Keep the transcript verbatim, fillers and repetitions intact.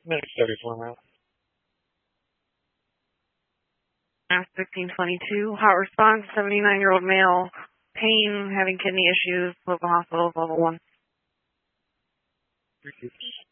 Next thirty-four mile. Mass fifteen twenty-two, hot response, seventy-nine-year-old male, pain, having kidney issues, local hospitals, level one. Thank you.